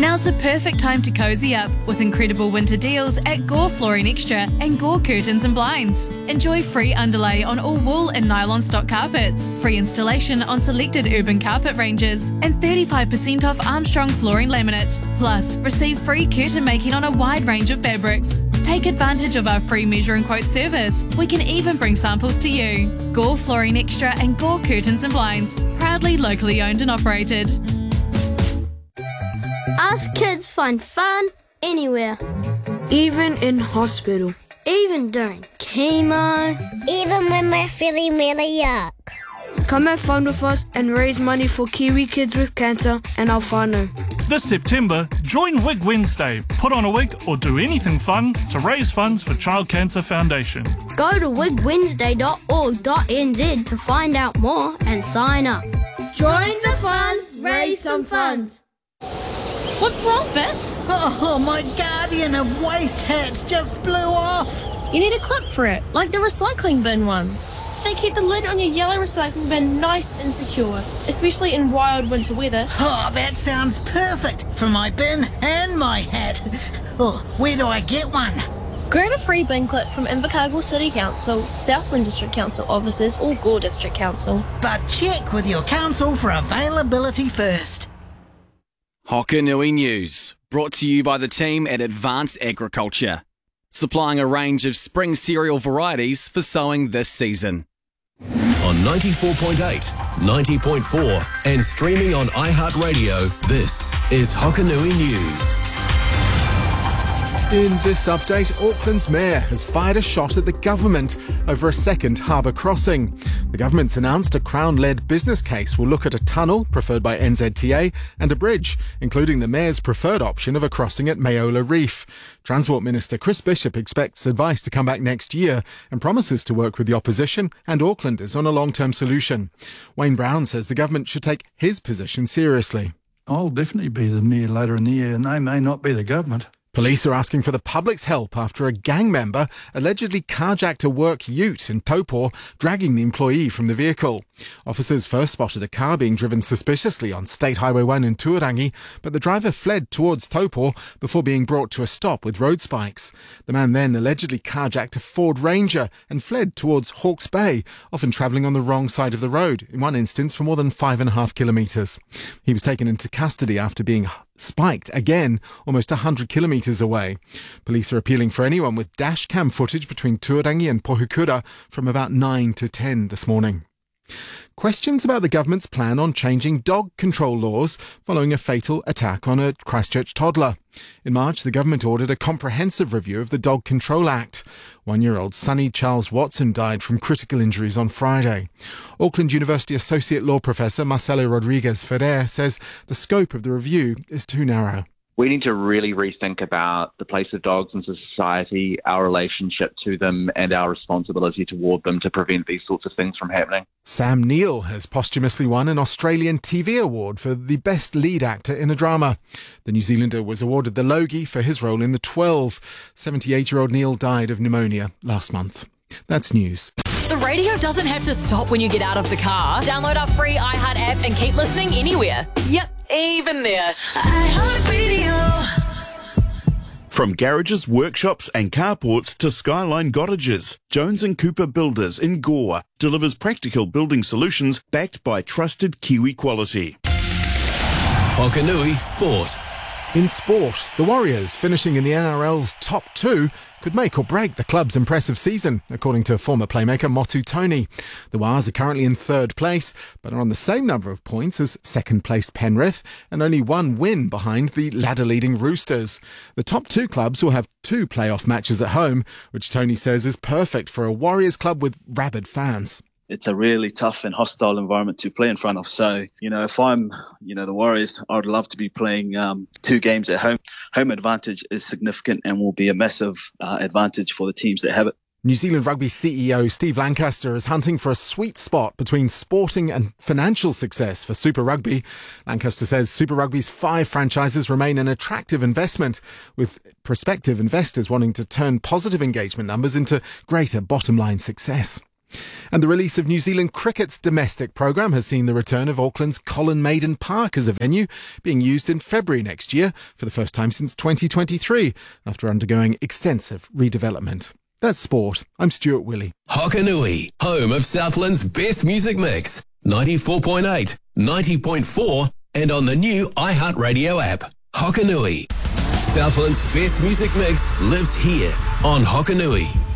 Now's the perfect time to cozy up with incredible winter deals at Gore Flooring Extra and Gore Curtains and Blinds. Enjoy free underlay on all wool and nylon stock carpets, free installation on selected urban carpet ranges, and 35% off Armstrong flooring laminate. Plus, receive free curtain making on a wide range of fabrics. Take advantage of our free measure and quote service. We can even bring samples to you. Gore Flooring Extra and Gore Curtains and Blinds, proudly locally owned and operated. Us kids find fun anywhere. Even in hospital. Even during chemo. Even when we're feeling really yuck. Come have fun with us and raise money for Kiwi kids with cancer and our whānau. This September, join Wig Wednesday. Put on a wig or do anything fun to raise funds for Child Cancer Foundation. Go to wigwednesday.org.nz to find out more and sign up. Join the fun, raise some funds. What's wrong, Vince? Oh, my Guardian of Waste hats just blew off. You need a clip for it, like the recycling bin ones. They keep the lid on your yellow recycling bin nice and secure, especially in wild winter weather. Oh, that sounds perfect for my bin and my hat. Oh, where do I get one? Grab a free bin clip from Invercargill City Council, Southland District Council offices or Gore District Council. But check with your council for availability first. Hokanui News, brought to you by the team at Advanced Agriculture, supplying a range of spring cereal varieties for sowing this season. On 94.8, 90.4 and streaming on iHeartRadio, this is Hokanui News. In this update, Auckland's mayor has fired a shot at the government over a second harbour crossing. The government's announced a Crown-led business case will look at a tunnel, preferred by NZTA, and a bridge, including the mayor's preferred option of a crossing at Mayola Reef. Transport Minister Chris Bishop expects advice to come back next year and promises to work with the opposition and Aucklanders on a long-term solution. Wayne Brown says the government should take his position seriously. I'll definitely be the mayor later in the year, and they may not be the government. Police are asking for the public's help after a gang member allegedly carjacked a work ute in Taupo, dragging the employee from the vehicle. Officers first spotted a car being driven suspiciously on State Highway 1 in Tuarangi, but the driver fled towards Taupo before being brought to a stop with road spikes. The man then allegedly carjacked a Ford Ranger and fled towards Hawke's Bay, often travelling on the wrong side of the road, in one instance for more than 5.5 kilometres. He was taken into custody after being spiked again almost 100 kilometres away. Police are appealing for anyone with dash cam footage between Tuarangi and Pohukura from about 9 to 10 this morning. Questions about the government's plan on changing dog control laws following a fatal attack on a Christchurch toddler. In March, the government ordered a comprehensive review of the Dog Control Act. 1-year-old Sonny Charles Watson died from critical injuries on Friday. Auckland University Associate Law Professor Marcelo Rodrigues Ferrer says the scope of the review is too narrow. We need to really rethink about the place of dogs in society, our relationship to them and our responsibility toward them to prevent these sorts of things from happening. Sam Neill has posthumously won an Australian TV award for the best lead actor in a drama. The New Zealander was awarded the Logie for his role in The 12. 78-year-old Neill died of pneumonia last month. That's news. The radio doesn't have to stop when you get out of the car. Download our free iHeart app and keep listening anywhere. Yep, even there. iHeart Radio. From garages, workshops and carports to Skyline Cottages, Jones & Cooper Builders in Gore delivers practical building solutions backed by trusted Kiwi quality. Hokanui Sport. In sport, the Warriors, finishing in the NRL's top 2, could make or break the club's impressive season, according to former playmaker Motu Tony. The Wars are currently in third place, but are on the same number of points as second-placed Penrith, and only one win behind the ladder-leading Roosters. The top 2 clubs will have 2 playoff matches at home, which Tony says is perfect for a Warriors club with rabid fans. It's a really tough and hostile environment to play in front of. So, if I'm, the Warriors, I would love to be playing 2 games at home. Home advantage is significant and will be a massive advantage for the teams that have it. New Zealand Rugby CEO Steve Lancaster is hunting for a sweet spot between sporting and financial success for Super Rugby. Lancaster says Super Rugby's 5 franchises remain an attractive investment, with prospective investors wanting to turn positive engagement numbers into greater bottom-line success. And the release of New Zealand Cricket's domestic programme has seen the return of Auckland's Colin Maiden Park as a venue, being used in February next year for the first time since 2023, after undergoing extensive redevelopment. That's sport. I'm Stuart Willey. Hokanui, home of Southland's best music mix. 94.8, 90.4 and on the new iHeartRadio app. Hokanui. Southland's best music mix lives here on Hokanui.